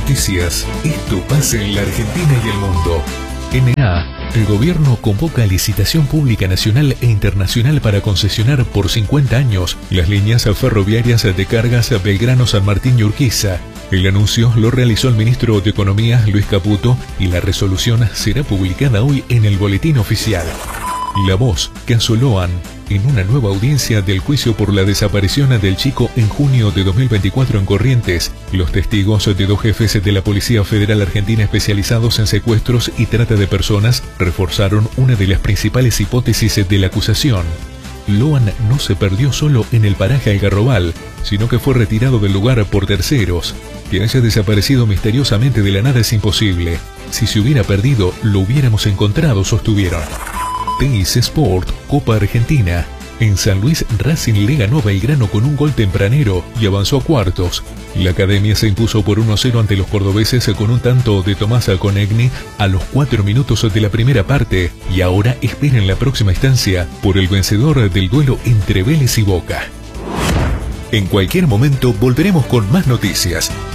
Noticias. Esto pasa en la Argentina y el mundo. NA. El gobierno convoca licitación pública nacional e internacional para concesionar por 50 años las líneas ferroviarias de cargas Belgrano-San Martín y Urquiza. El anuncio lo realizó el ministro de Economía, Luis Caputo, y la resolución será publicada hoy en el Boletín Oficial. La Voz, caso Loan. En una nueva audiencia del juicio por la desaparición del chico en junio de 2024 en Corrientes, los testigos de dos jefes de la Policía Federal Argentina especializados en secuestros y trata de personas reforzaron una de las principales hipótesis de la acusación. Loan no se perdió solo en el paraje Algarrobal, sino que fue retirado del lugar por terceros. Que haya desaparecido misteriosamente de la nada es imposible. Si se hubiera perdido, lo hubiéramos encontrado, sostuvieron. Teis Sport, Copa Argentina. En San Luis, Racing le ganó a Belgrano con un gol tempranero y avanzó a cuartos. La academia se impuso por 1-0 ante los cordobeses con un tanto de Tomás Conegni a los 4 minutos de la primera parte y ahora esperan la próxima instancia por el vencedor del duelo entre Vélez y Boca. En cualquier momento volveremos con más noticias.